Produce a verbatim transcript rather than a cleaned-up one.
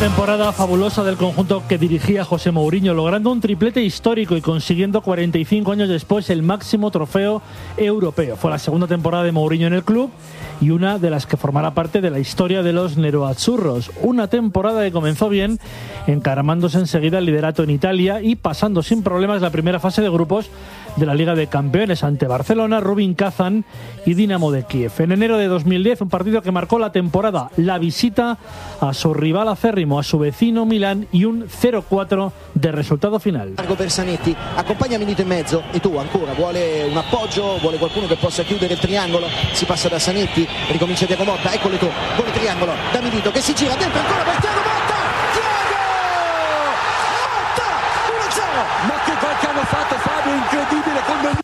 temporada fabulosa del conjunto que dirigía José Mourinho, logrando un triplete histórico y consiguiendo cuarenta y cinco años después el máximo trofeo europeo. Fue la segunda temporada de Mourinho en el club y una de las que formará parte de la historia de los Nerazzurros. Una temporada que comenzó bien, encaramándose enseguida el liderato en Italia y pasando sin problemas la primera fase de grupos de la Liga de Campeones ante Barcelona, Rubin Kazan y Dinamo de Kiev. En enero de dos mil diez, un partido que marcó la temporada, la visita a su rival acérrimo, a su vecino Milán, y un cero cuatro de resultado final. Largo per Zanetti, accompagna Milito in mezzo e tu ancora, vuole un appoggio, vuole qualcuno che possa chiudere il triangolo, si passa da Zanetti, ricomincia Thiago Motta, eccolo tu, vuole triangolo, da Milito che si gira dentro ancora per Thiago Motta, Thiago Motta, uno a zero! Ma che gol che hanno fatto, Fabio, incredibile, con